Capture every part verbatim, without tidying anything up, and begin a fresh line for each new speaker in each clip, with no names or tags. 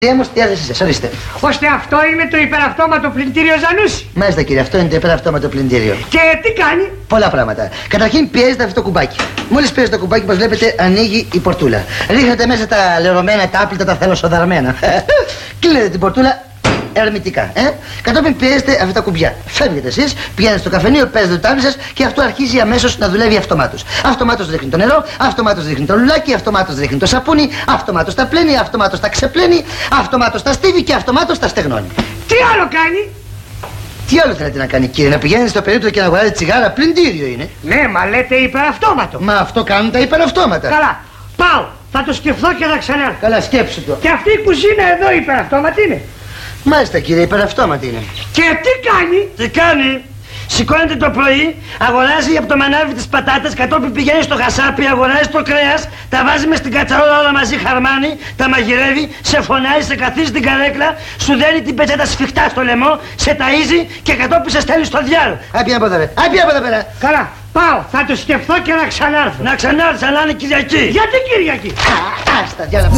Κυρία μου, στη διάθεσή σας, ορίστε.
Ώστε αυτό είναι το υπεραυτόματο πλυντήριο Ζανούση.
Μάλιστα κύριε, αυτό είναι το υπεραυτόματο πλυντήριο.
Και τι κάνει?
Πολλά πράγματα. Καταρχήν πιέζετε αυτό το κουμπάκι. Μόλις πιέζετε το κουμπάκι, όπως βλέπετε, ανοίγει η πορτούλα. Ρίχνετε μέσα τα λερωμένα, τα άπλυτα, τα θελοσοδαρμένα. Κλείνετε την πορτούλα ερμητικά. Ε? Κατόπιν πιέζετε αυτά τα κουμπιά. Φεύγετε εσείς, πηγαίνετε στο καφενείο, παίζετε το τάβλι σας και αυτό αρχίζει αμέσως να δουλεύει αυτομάτως. Αυτομάτως ρίχνει το νερό, αυτομάτως ρίχνει το λουλάκι, αυτομάτως ρίχνει το σαπούνι, αυτομάτως τα πλένει, αυτομάτως τα ξεπλένει, αυτομάτως τα στίβει και αυτομάτως τα στεγνώνει.
Τι άλλο κάνει?
Τι άλλο θέλετε να κάνει κύριε, να πηγαίνετε στο περίπτωμα και να αγοράζετε τσιγάρα? Πλυντήριο είναι.
Ναι, μα λέτε υπεραυτόματο.
Μα αυτό κάνουν τα υπεραυτόματα.
Καλά, πάω. Θα το σκεφτώ και θα ξανάρθω.
Καλά, σκέψου το.
Και αυτή η κουζίνα εδώ υπεραυτόματη είναι.
Μάλιστα κύριε, υπεραυτόματη είναι.
Και τι κάνει?
Τι κάνει? Σηκώνεται το πρωί, αγοράζει από το μανάβι τις πατάτες, κατόπιν πηγαίνει στο χασάπι, αγοράζει το κρέας, τα βάζει μες στην κατσαρόλα όλα μαζί χαρμάνι, τα μαγειρεύει, σε φωνάζει, σε καθίζει στην καρέκλα, σου δένει την πετσέτα σφιχτά στο λαιμό, σε ταΐζει και κατόπιν σε στέλνει στο διάλογο.
Άπια από εδώ πέρα, άπια από εδώ πέρα.
Καλά, πάω. Θα το σκεφτώ και να ξανάρθω.
Να ξανάρθεις, αλλά είναι Κυριακή.
Γιατί Κυριακή?
Άστα, διάλογο.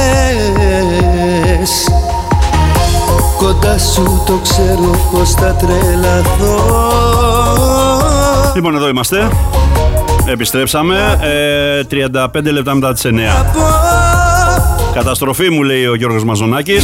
Κοντά σου το ξέρω πως θα τρελαθώ.
Λοιπόν, εδώ είμαστε. Επιστρέψαμε. ε, τριάντα πέντε λεπτά μετά τις εννιά. Καταστροφή μου λέει ο Γιώργος Μαζονάκης.